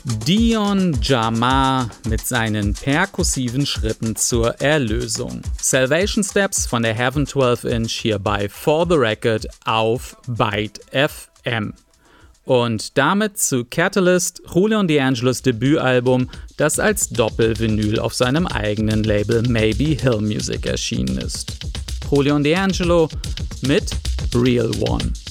Dion Jamar mit seinen perkussiven Schritten zur Erlösung. Salvation Steps von der Heaven 12-Inch hier bei For the Record auf Byte FM. Und damit zu Catalyst, Julian D'Angelos Debütalbum, das als Doppelvinyl auf seinem eigenen Label Maybe Hill Music erschienen ist. Julian D'Angelo mit Real One.